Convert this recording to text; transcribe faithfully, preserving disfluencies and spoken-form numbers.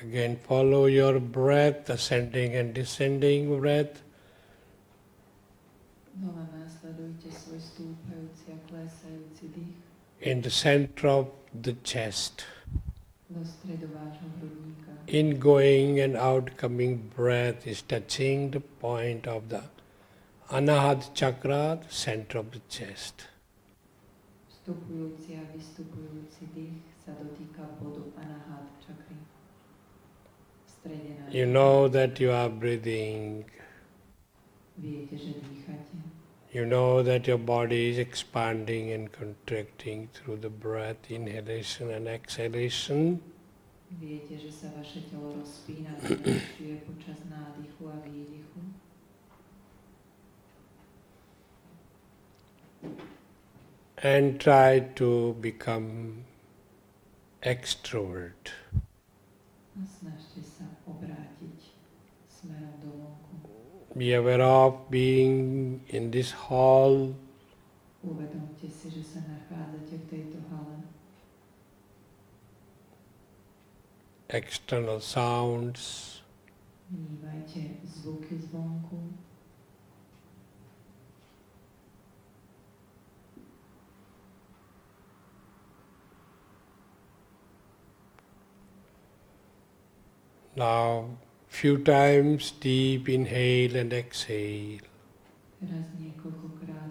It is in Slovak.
Again, follow your breath, ascending and descending breath. Znova následujte svoj stúpajúci a klesajúci dých. In the center of the chest. Do stredu vášho hrudníka. Ingoing and outgoing breath is touching the point of the Anahata chakra, the center of the chest. Vstupujúci a vystupujúci dých sa dotýka bodu Anahata chakry. V strede nášho. You know that you are breathing. Viete, že dýchate. You know that your body is expanding and contracting through the breath, inhalation and exhalation. Viete, že sa vaše telo rozpína a zväčšuje počas nádychu a výdychu. And try to become extrovert. A snažte sa obrátiť smerom do vonku. Be aware of being in this hall. Uvedomte si, že sa nachádzate v tejto hale. External sounds. Vnímajte zvuky zvonku. Now, few times deep inhale and exhale. Teraz niekoľko